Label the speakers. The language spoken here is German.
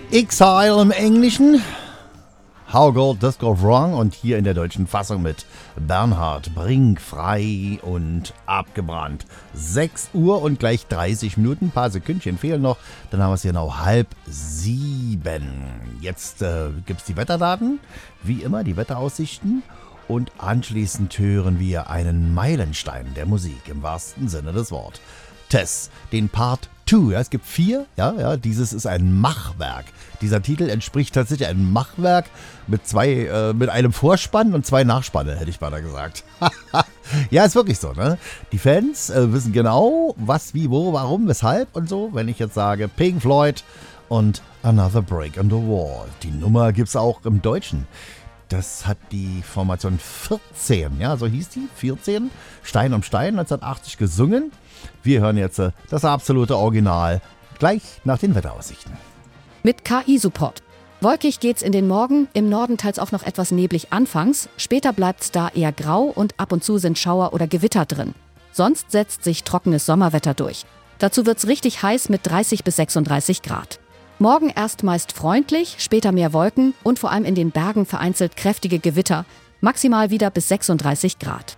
Speaker 1: Exile im Englischen, How Gold Does Go Wrong und hier in der deutschen Fassung mit Bernhard Brink, frei und abgebrannt. 6 Uhr und gleich 30 Minuten, ein paar Sekündchen fehlen noch, dann haben wir es genau 6:30. Jetzt gibt es die Wetterdaten, wie immer die Wetteraussichten und anschließend hören wir einen Meilenstein der Musik im wahrsten Sinne des Wortes. Tess, den Part 2, ja, es gibt 4, dieses ist ein Machwerk. Dieser Titel entspricht tatsächlich einem Machwerk mit einem Vorspann und 2 Nachspanne, hätte ich beinahe gesagt. Ja, ist wirklich so, ne? Die Fans wissen genau, was, wie, wo, warum, weshalb und so. Wenn ich jetzt sage Pink Floyd und Another Break in the Wall. Die Nummer gibt's auch im Deutschen. Das hat die Formation 14, ja, so hieß die, 14, Stein um Stein, 1980 gesungen. Wir hören jetzt das absolute Original, gleich nach den Wetteraussichten.
Speaker 2: Mit KI-Support. Wolkig geht's in den Morgen, im Norden teils auch noch etwas neblig anfangs, später bleibt's da eher grau und ab und zu sind Schauer oder Gewitter drin. Sonst setzt sich trockenes Sommerwetter durch. Dazu wird's richtig heiß mit 30 bis 36 Grad. Morgen erst meist freundlich, später mehr Wolken und vor allem in den Bergen vereinzelt kräftige Gewitter, maximal wieder bis 36 Grad.